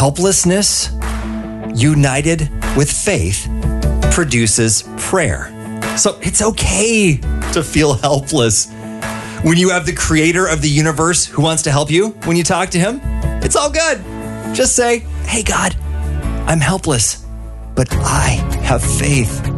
Helplessness united with faith produces prayer. So it's okay to feel helpless. When you have the creator of the universe who wants to help you, when you talk to him, it's all good. Just say, hey, God, I'm helpless, but I have faith.